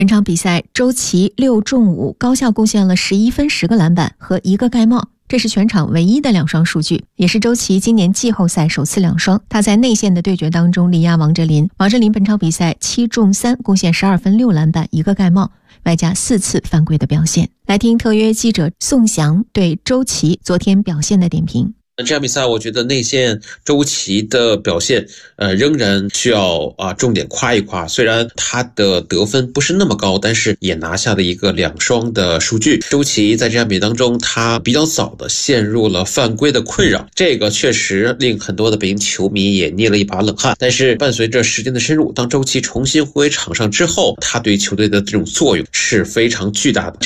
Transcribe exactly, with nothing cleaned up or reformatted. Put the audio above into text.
本场比赛，周琦六中五，高效贡献了十一分、十个篮板和一个盖帽，这是全场唯一的两双数据，也是周琦今年季后赛首次两双。他在内线的对决当中力压王哲林，王哲林本场比赛七中三，贡献十二分、六篮板、一个盖帽，外加四次犯规的表现。来听特约记者宋翔对周琦昨天表现的点评。 这场比赛我觉得内线周琦的表现呃，仍然需要啊重点夸一夸，虽然他的得分不是那么高，但是也拿下了一个两双的数据。周琦在这场比赛当中，他比较早的陷入了犯规的困扰，这个确实令很多的北京球迷也捏了一把冷汗。但是伴随着时间的深入，当周琦重新回场上之后，他对球队的这种作用是非常巨大的。